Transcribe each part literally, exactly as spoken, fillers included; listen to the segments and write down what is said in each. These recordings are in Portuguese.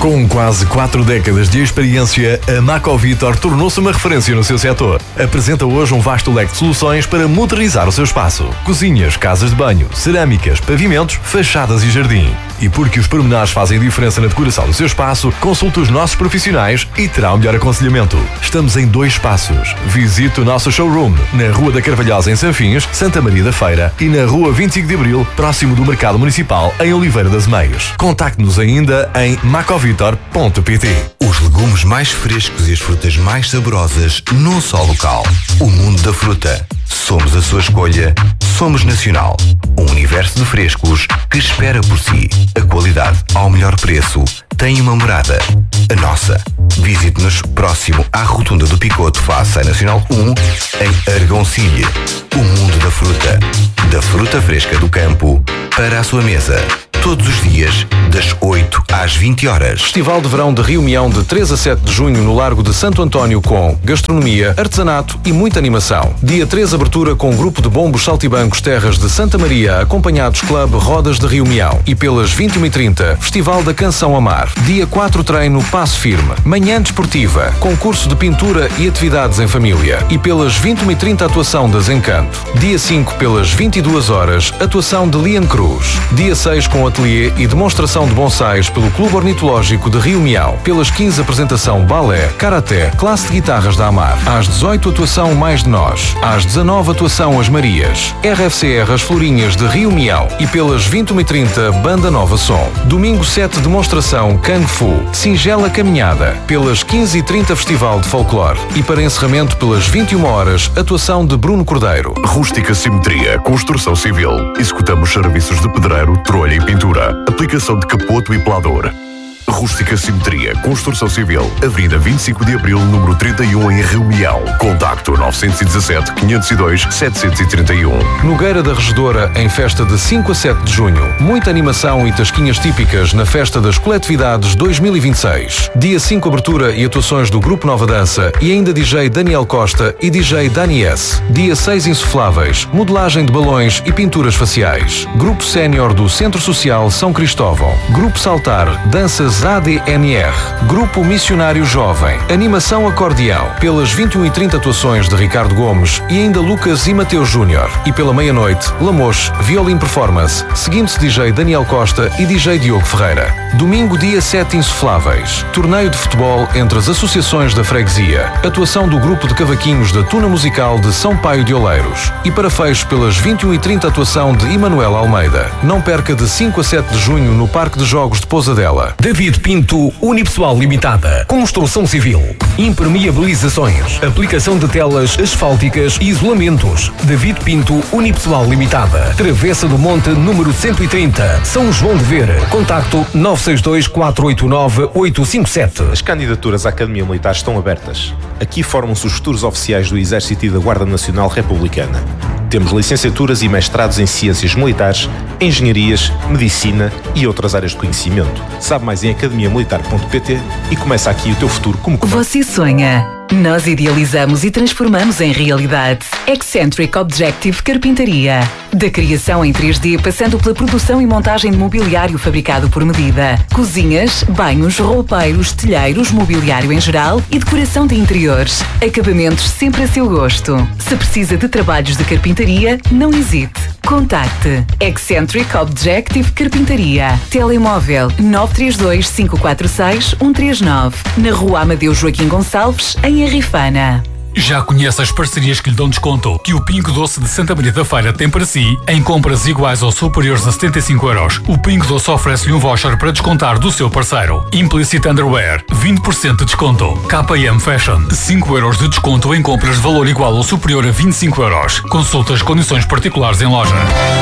Com quase quatro décadas de experiência, a Macovitor tornou-se uma referência no seu setor. Apresenta hoje um vasto leque de soluções para modernizar o seu espaço. Cozinhas, casas de banho, cerâmicas, pavimentos, fachadas e jardim. E porque os pormenores fazem diferença na decoração do seu espaço, consulte os nossos profissionais e terá o melhor aconselhamento. Estamos em dois espaços. Visite o nosso showroom na Rua da Carvalhosa, em Sanfinhos, Santa Maria da Feira, e na Rua vinte e cinco de Abril, próximo do Mercado Municipal, em Oliveira das Meias. Contacte-nos ainda em macovitor ponto pt. Os legumes mais frescos e as frutas mais saborosas num só local. O mundo da fruta. Somos a sua escolha. Somos Nacional. Um universo de frescos que espera por si. A qualidade ao melhor preço tem uma morada. A nossa. Visite-nos próximo à Rotunda do Picoto, face à Nacional um, em Argoncilha. O mundo da fruta. Da fruta fresca do campo para a sua mesa. Todos os dias, das oito às vinte horas. Festival de Verão de Rio Mião de três a sete de junho no Largo de Santo António, com gastronomia, artesanato e muita animação. Dia três, abertura com o grupo de bombos saltibancos Terras de Santa Maria, acompanhados Clube Rodas de Rio Mião. E pelas vinte e uma e trinta, Festival da Canção Amar. Dia quatro, treino Passo Firme. Manhã desportiva, concurso de pintura e atividades em família. E pelas vinte e uma e trinta, atuação das Encanto. Dia cinco, pelas vinte e duas horas, atuação de Lian Cruz. Dia seis, com ateliê e demonstração de bonsais pelo Clube Ornitológico de Rio Mião. Pelas quinze, apresentação balé, karaté, classe de guitarras da Amar. Às dezoito, atuação Mais de Nós. Às dezanove, atuação As Marias. R F C R As Florinhas de Rio Mião. E pelas vinte e uma e trinta, Banda Nova Som. Domingo sete, demonstração Kung Fu. Singela Caminhada. Pelas quinze e trinta, Festival de Folclore. E para encerramento, pelas vinte e uma horas, atuação de Bruno Cordeiro. Rústica Simetria, construção civil. Executamos serviços de pedreiro, trolha e pintura. Aplicação de capoto e pelador. Rústica Simetria, construção civil. Avenida vinte e cinco de Abril, número trinta e um, em Rio Mião. Contacto nove um sete, quinhentos e dois, setecentos e trinta e um. Nogueira da Regedora, em festa de cinco a sete de junho. Muita animação e tasquinhas típicas na Festa das Coletividades dois mil e vinte e seis. Dia cinco, abertura e atuações do Grupo Nova Dança e ainda D J Daniel Costa e D J Dani S. Dia seis, insufláveis, modelagem de balões e pinturas faciais. Grupo Sénior do Centro Social São Cristóvão. Grupo Saltar, danças A D N R. Grupo Missionário Jovem. Animação Acordeão. Pelas vinte e uma e trinta, atuações de Ricardo Gomes e ainda Lucas e Mateus Júnior. E pela meia-noite, Lamos, Violin Performance, seguindo-se D J Daniel Costa e D J Diogo Ferreira. Domingo, dia sete, insufláveis. Torneio de futebol entre as associações da freguesia. Atuação do grupo de cavaquinhos da Tuna Musical de São Paio de Oleiros. E para fecho, pelas vinte e uma e trinta, atuação de Emanuel Almeida. Não perca de cinco a sete de junho no Parque de Jogos de Pousadela. David Pinto Unipessoal Limitada. Construção civil, impermeabilizações, aplicação de telas asfálticas e isolamentos. David Pinto Unipessoal Limitada. Travessa do Monte, número cento e trinta, São João de Ver. Contacto nove seis dois, quatro oito nove, oito cinco sete. As candidaturas à Academia Militar estão abertas. Aqui formam-se os futuros oficiais do Exército e da Guarda Nacional Republicana. Temos licenciaturas e mestrados em Ciências Militares, Engenharias, Medicina e outras áreas de conhecimento. Sabe mais em academia militar ponto pt e começa aqui o teu futuro como comando. Você sonha? Nós idealizamos e transformamos em realidade. Eccentric Objective Carpintaria. Da criação em três D, passando pela produção e montagem de mobiliário fabricado por medida. Cozinhas, banhos, roupeiros, telheiros, mobiliário em geral e decoração de interiores. Acabamentos sempre a seu gosto. Se precisa de trabalhos de carpintaria, não hesite. Contacte Eccentric Objective Carpintaria. Telemóvel nove três dois, cinco quatro seis, um três nove. Na Rua Amadeu Joaquim Gonçalves, em Arrifana. Já conhece as parcerias que lhe dão desconto que o Pingo Doce de Santa Maria da Feira tem para si? Em compras iguais ou superiores a setenta e cinco euros, o Pingo Doce oferece-lhe um voucher para descontar do seu parceiro. Implicit Underwear, vinte por cento de desconto. K M Fashion, cinco euros de desconto em compras de valor igual ou superior a vinte e cinco euros. Consulta as condições particulares em loja.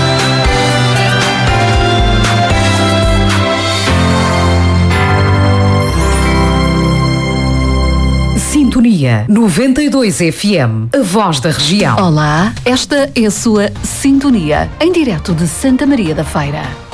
Sintonia noventa e dois F M, a voz da região. Olá, esta é a sua Sintonia, em direto de Santa Maria da Feira.